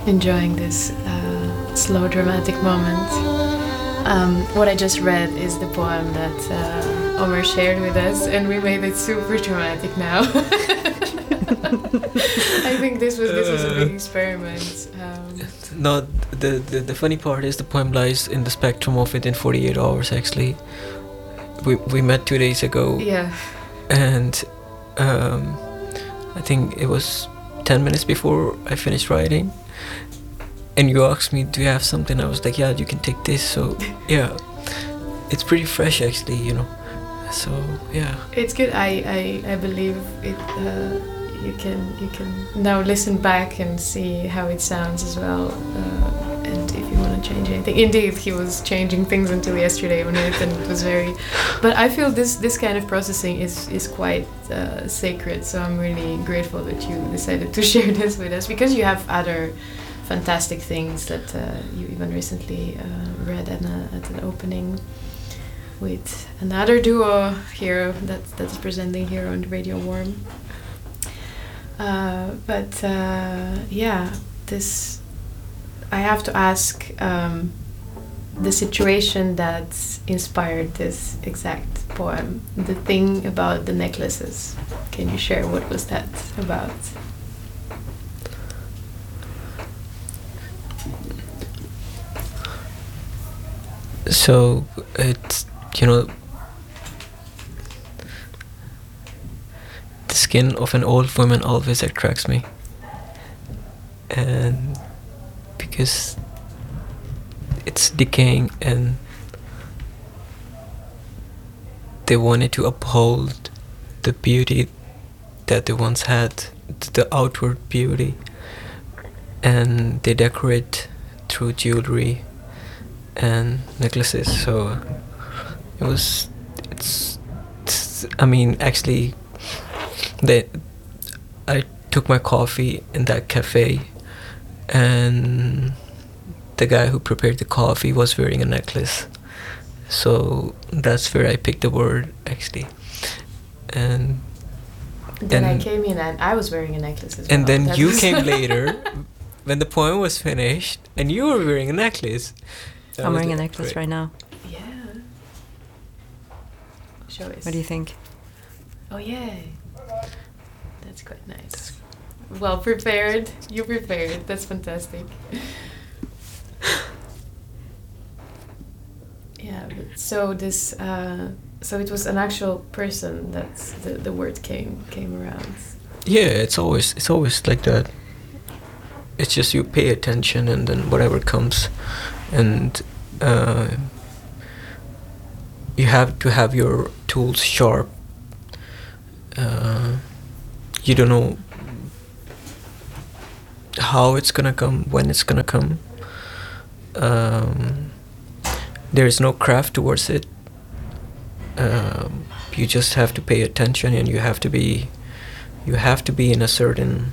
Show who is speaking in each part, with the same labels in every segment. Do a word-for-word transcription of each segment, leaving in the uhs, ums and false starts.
Speaker 1: enjoying this uh, slow dramatic moment. Um, what I just read is the poem that uh, Omar shared with us, and we made it super dramatic now. I think this was this was a big experiment. Um,
Speaker 2: no, the, the the funny part is the poem lies in the spectrum of within forty-eight hours. Actually, we we met two days ago.
Speaker 1: Yeah.
Speaker 2: And um, I think it was ten minutes before I finished writing. And you asked me, do you have something? I was like, yeah, you can take this. So, yeah, it's pretty fresh, actually, you know. So, yeah.
Speaker 1: It's good. I, I, I believe it. Uh, you can you can now listen back and see how it sounds as well. Uh, and if you want to change anything. Indeed, he was changing things until yesterday on it, and it was very... But I feel this, this kind of processing is, is quite uh, sacred. So I'm really grateful that you decided to share this with us, because you have other... fantastic things that uh, you even recently uh, read at, a, at an opening with another duo here that that's presenting here on Radio Warm. Uh, but uh, yeah, this I have to ask um, the situation that inspired this exact poem, the thing about the necklaces. Can you share what was that about?
Speaker 2: So it's, you know, the skin of an old woman always attracts me, and because it's decaying and they wanted to uphold the beauty that they once had, the outward beauty, and they decorate through jewelry and necklaces. So it was it's, it's I mean actually they I took my coffee in that cafe, and the guy who prepared the coffee was wearing a necklace, so that's where I picked the word actually. And
Speaker 1: then,
Speaker 2: then
Speaker 1: I came in and I was wearing a necklace as well.
Speaker 2: And then
Speaker 1: That
Speaker 2: you
Speaker 1: was
Speaker 2: came later when the poem was finished, and you were wearing a necklace. That
Speaker 3: I'm
Speaker 2: was
Speaker 3: wearing a
Speaker 2: the-
Speaker 3: necklace
Speaker 2: great.
Speaker 3: right now.
Speaker 1: Yeah. Show us.
Speaker 3: What do you think?
Speaker 1: Oh yeah. That's quite nice. Well prepared. You prepared. That's fantastic. Yeah. But so this. Uh, so it was an actual person that the, the word came came around.
Speaker 2: Yeah, it's always it's always like that. It's just you pay attention, and then whatever comes, and uh, you have to have your tools sharp. Uh, you don't know how it's gonna come, when it's gonna come. Um, there is no craft towards it. Um, you just have to pay attention, and you have to be, you have to be in a certain.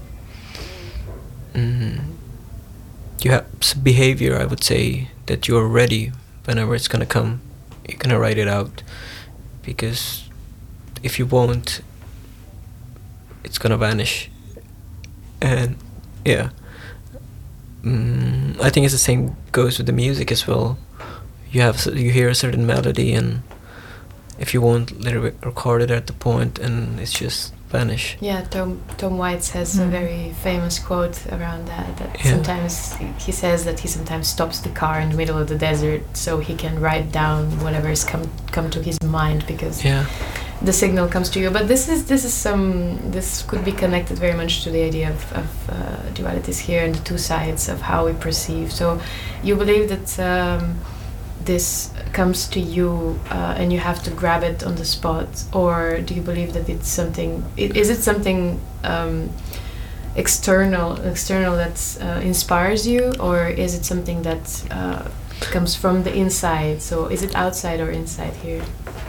Speaker 2: Mm, you have s- behavior, I would say, that you're ready whenever it's gonna come. You're gonna write it out, because if you won't, it's gonna vanish. And yeah, mm, I think it's the same goes with the music as well. You have s- you hear a certain melody, and if you won't let it record it at the point, and it's just vanish.
Speaker 1: Yeah, Tom Tom Waits has a
Speaker 3: Mm.
Speaker 1: very famous quote around that. That
Speaker 2: Yeah.
Speaker 1: sometimes he- he says that he sometimes stops the car in the middle of the desert so he can write down whatever has come come to his mind, because
Speaker 2: Yeah.
Speaker 1: the signal comes to you. But this is this is some this could be connected very much to the idea of, of uh, dualities here and the two sides of how we perceive. So you believe that um, this comes to you uh, and you have to grab it on the spot, or do you believe that it's something? i- Is it something um, external external that uh, inspires you, or is it something that uh, comes from the inside? So is it outside or inside here?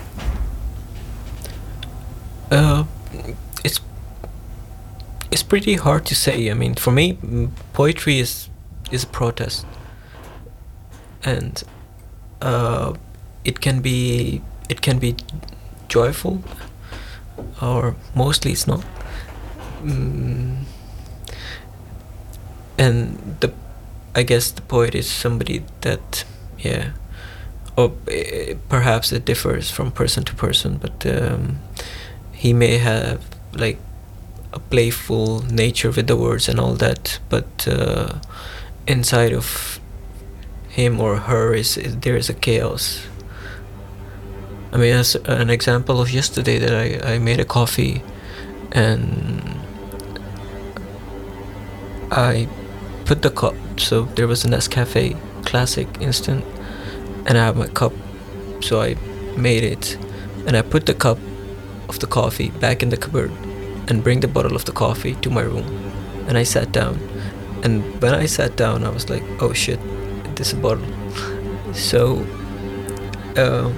Speaker 2: Uh, it's it's pretty hard to say. I mean, for me, mm, poetry is is a protest, and uh, it can be it can be joyful, or mostly it's not. Mm, and the I guess the poet is somebody that, yeah, or uh, perhaps it differs from person to person, but um, he may have like a playful nature with the words and all that, but uh, inside of him or her is, is there is a chaos. I mean, as an example of yesterday, that I, I made a coffee and I put the cup, so there was a Nescafe Classic Instant, and I have my cup, so I made it, and I put the cup of the coffee back in the cupboard and bring the bottle of the coffee to my room, and I sat down, and when I sat down I was like, oh shit, this is a bottle. So uh,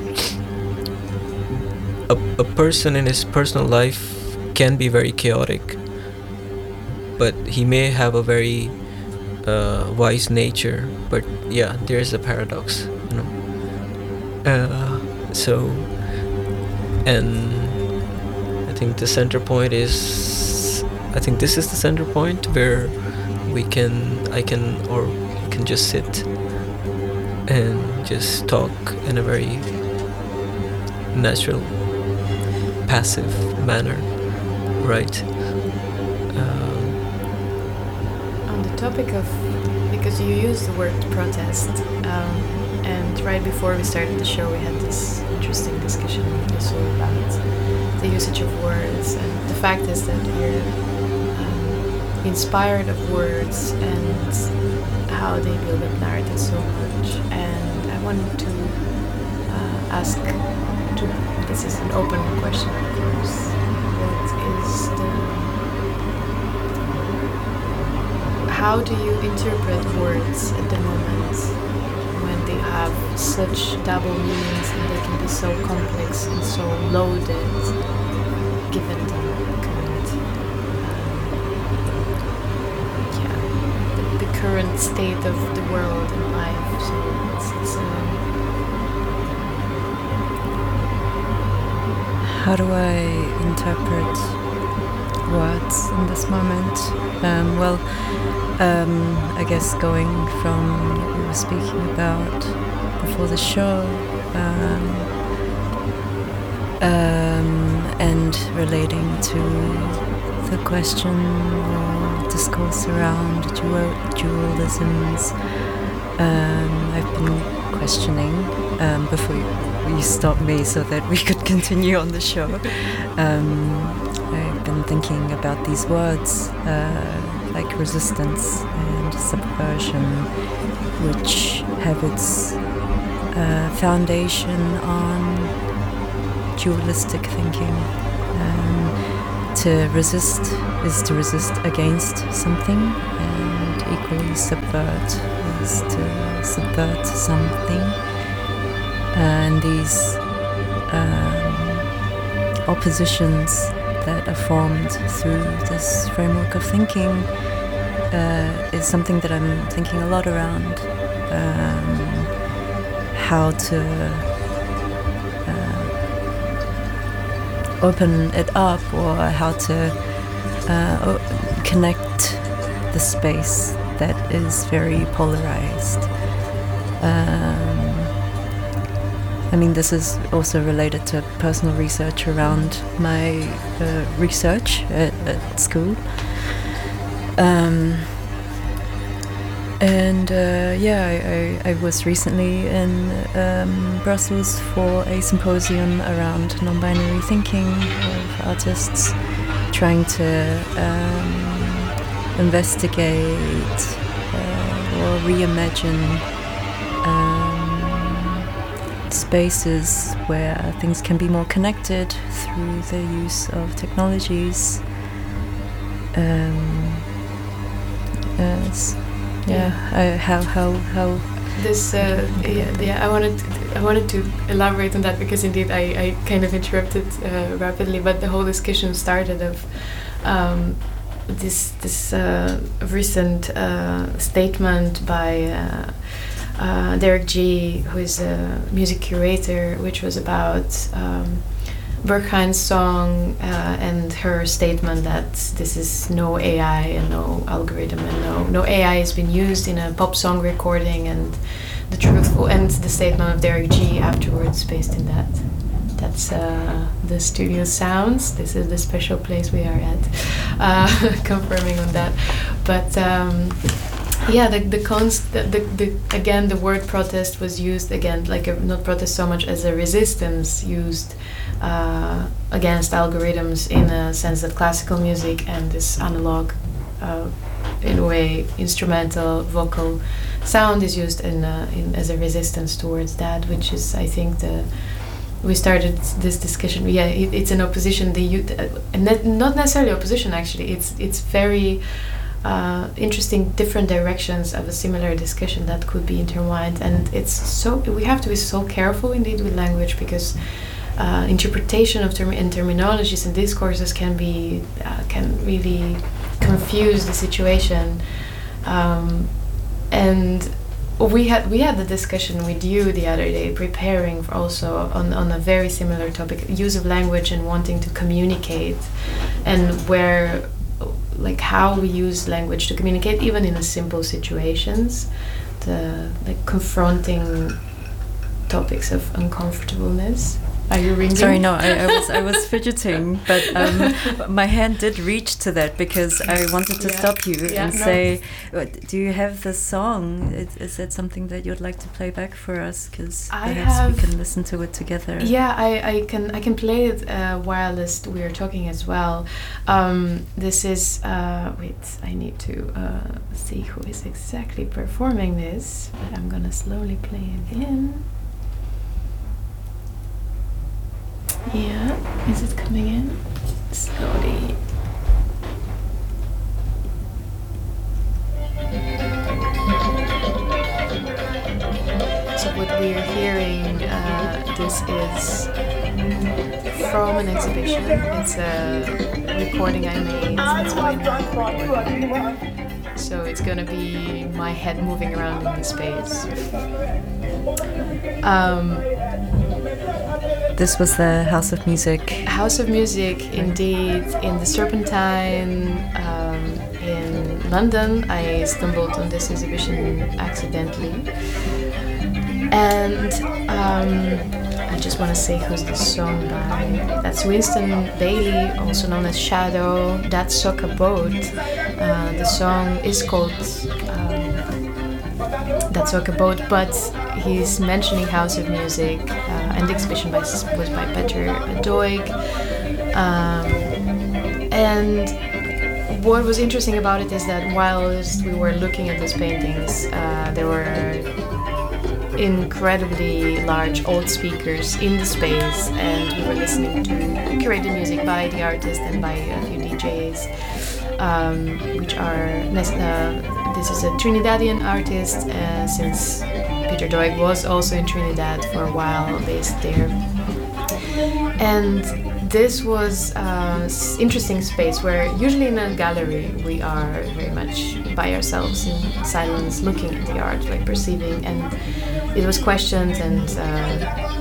Speaker 2: a, a person in his personal life can be very chaotic, but he may have a very uh, wise nature, but yeah, there's a paradox, you know. Uh, so, and I think the center point is, I think this is the center point where we can, I can, or we can just sit and just talk in a very natural, passive manner, right? Um,
Speaker 1: On the topic of, because you used the word protest, um, and right before we started the show we had this interesting discussion also about the usage of words, and the fact is that we're um, inspired of words and how they build up narrative so much. And I wanted to uh, ask, to, this is an open question of course, what is the, how do you interpret words at the moment when they have such double meanings and they can be so complex and so loaded given the current um, yeah the, the current state of the world and life? So it's, it's um,
Speaker 3: how do I interpret words in this moment? Um, well, um, I guess going from what we were speaking about before the show, um, um, and relating to the question or discourse around dual, dualisms, um, I've been questioning um, before you, you stopped me so that we could continue on the show. Um, I've been thinking about these words uh, like resistance and subversion, which have its uh, foundation on dualistic thinking. Um, to resist is to resist against something, and equally subvert is to subvert something. And these um, oppositions that are formed through this framework of thinking uh, is something that I'm thinking a lot around. Um, how to uh, open it up, or how to uh, o- connect the space that is very polarized. Um, I mean, this is also related to personal research around my uh, research at, at school. Um, and uh, yeah, I, I, I was recently in um, Brussels for a symposium around non-binary thinking of artists trying to um, investigate uh, or reimagine spaces where things can be more connected through the use of technologies. Um, uh, yeah, I, how how how.
Speaker 1: This uh, yeah, yeah. I wanted to, I wanted to elaborate on that because indeed I, I kind of interrupted uh, rapidly, but the whole discussion started of um, this this uh, recent uh, statement by. Uh, Uh, Derek G, who is a music curator, which was about um, Berghain's song uh, and her statement that this is no A I and no algorithm and no no A I has been used in a pop song recording, and the truthful and the statement of Derek G afterwards based in that. That's uh, the studio sounds. This is the special place we are at, uh, confirming on that. But um, yeah, the the, const, the, the the again the word protest was used again, like a, not protest so much as a resistance used uh, against algorithms, in a sense that classical music and this analog, uh, in a way, instrumental vocal sound is used in, uh, in as a resistance towards that, which is, I think, the. We started this discussion. Yeah, it, it's an opposition. The youth, uh, ne- not necessarily opposition. Actually, it's it's very uh, interesting, different directions of a similar discussion that could be intertwined. And it's so we have to be so careful indeed with language, because uh, interpretation of term and terminologies and discourses can be uh, can really confuse the situation, um, and. We had we had the discussion with you the other day, preparing for also on, on a very similar topic, use of language and wanting to communicate, and where, like, how we use language to communicate, even in a simple situations, the like confronting topics of uncomfortableness. Are you ringing?
Speaker 3: Sorry, no, I, I was I was fidgeting, but um, my hand did reach to that because I wanted to
Speaker 1: yeah.
Speaker 3: stop you
Speaker 1: yeah,
Speaker 3: and
Speaker 1: no.
Speaker 3: say, do you have the song? Is, is that something that you'd like to play back for us? Because perhaps
Speaker 1: have,
Speaker 3: we can listen to it together.
Speaker 1: Yeah, I, I can I can play it uh, while this, we are talking as well. Um, this is uh, wait, I need to uh, see who is exactly performing this, but I'm gonna slowly play it in. Yeah, is it coming in? Slowly. So what we're hearing, uh, this is from an exhibition. It's a recording I made. It's my so it's gonna be my head moving around in the space. Um,
Speaker 3: This was the House of Music.
Speaker 1: House of Music, indeed, in the Serpentine um, in London. I stumbled on this exhibition accidentally. And um, I just want to say who's the song by. That's Winston Bailey, also known as Shadow. That's Soca Boat. Uh, the song is called um, That's Soca Boat, but he's mentioning House of Music, uh, and the exhibition by, was by Peter Doig. Um, and what was interesting about it is that whilst we were looking at these paintings, uh, there were incredibly large old speakers in the space, and we were listening to curated music by the artist and by a few D Js, um, which are uh, this is a Trinidadian artist, uh, since Peter Doig was also in Trinidad for a while, based there. And this was an interesting space where usually in a gallery we are very much by ourselves in silence, looking at the art, like perceiving, and it was questioned and uh,